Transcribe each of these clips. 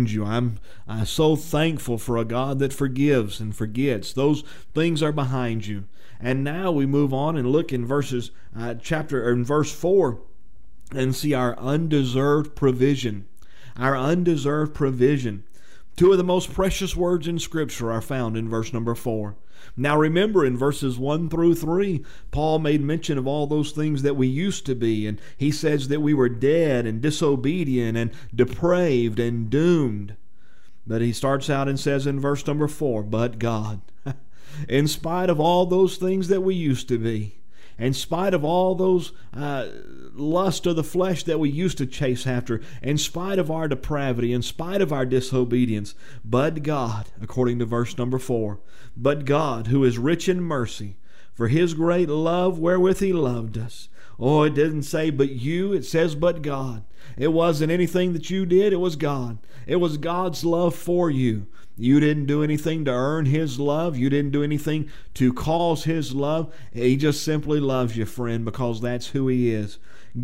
you. I'm so thankful for a God that forgives and forgets. Those things are behind you. And now we move on and look in verse 4 and see our undeserved provision. Our undeserved provision. Two of the most precious words in Scripture are found in verse number 4. Now remember, in verses 1 through 3, Paul made mention of all those things that we used to be, and he says that we were dead and disobedient and depraved and doomed. But he starts out and says in verse number 4, but God, in spite of all those things that we used to be, in spite of all those lust of the flesh that we used to chase after, in spite of our depravity, in spite of our disobedience, but God, according to verse number 4, but God, who is rich in mercy, for His great love wherewith He loved us. Oh, it didn't say but you, it says but God. It wasn't anything that you did, it was God. It was God's love for you. You didn't do anything to earn His love. You didn't do anything to cause His love. He just simply loves you, friend, because that's who He is.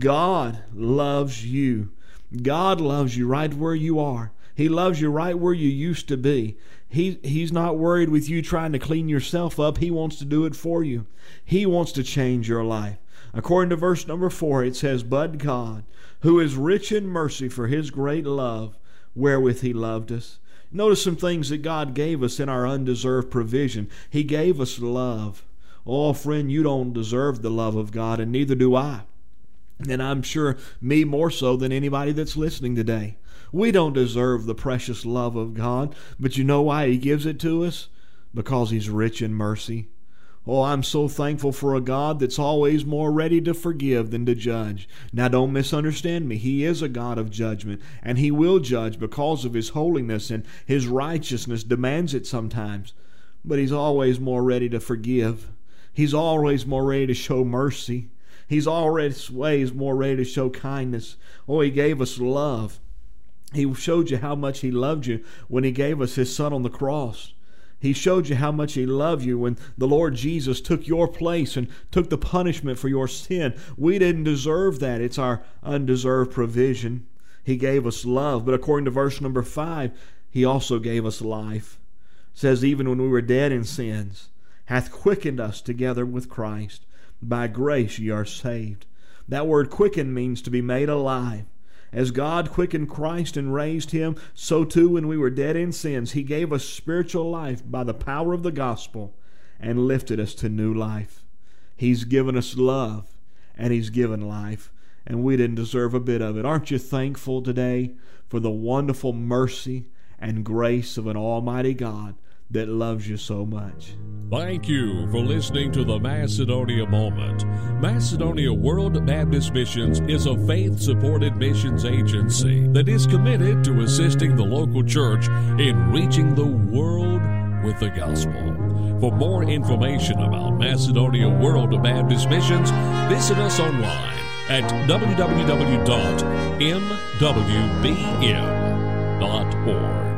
God loves you. God loves you right where you are. He loves you right where you used to be. He's not worried with you trying to clean yourself up. He wants to do it for you. He wants to change your life. According to verse number 4, it says, but God, who is rich in mercy for His great love, wherewith He loved us. Notice some things that God gave us in our undeserved provision. He gave us love. Oh, friend, you don't deserve the love of God, and neither do I. And I'm sure me more so than anybody that's listening today. We don't deserve the precious love of God, but you know why He gives it to us? Because He's rich in mercy. Oh, I'm so thankful for a God that's always more ready to forgive than to judge. Now, don't misunderstand me. He is a God of judgment, and He will judge because of His holiness, and His righteousness demands it sometimes. But He's always more ready to forgive. He's always more ready to show mercy. He's always more ready to show kindness. Oh, He gave us love. He showed you how much He loved you when He gave us His Son on the cross. He showed you how much He loved you when the Lord Jesus took your place and took the punishment for your sin. We didn't deserve that. It's our undeserved provision. He gave us love. But according to verse number 5, He also gave us life. It says, even when we were dead in sins, hath quickened us together with Christ. By grace ye are saved. That word quicken means to be made alive. As God quickened Christ and raised Him, so too when we were dead in sins, He gave us spiritual life by the power of the gospel and lifted us to new life. He's given us love and He's given life, and we didn't deserve a bit of it. Aren't you thankful today for the wonderful mercy and grace of an almighty God that loves you so much? Thank you for listening to the Macedonia Moment. Macedonia World Baptist Missions is a faith-supported missions agency that is committed to assisting the local church in reaching the world with the gospel. For more information about Macedonia World Baptist Missions, visit us online at www.mwbm.org.